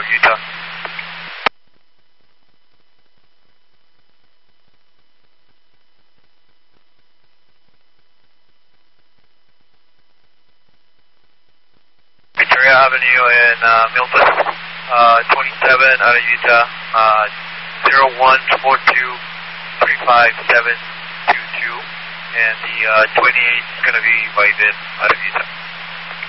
Utah. Victoria Avenue in Milton, 27 out of Utah, 0142-35722, and the 28 is going to be by this out of Utah.